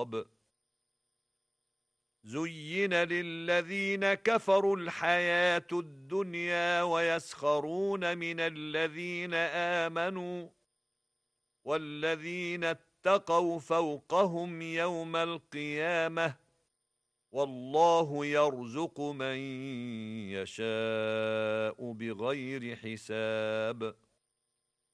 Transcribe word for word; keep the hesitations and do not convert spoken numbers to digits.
التراب زين للذين كفروا الحياة الدنيا ويسخرون من الذين آمنوا والذين اتقوا فوقهم يوم القيامة والله يرزق من يشاء بغير حساب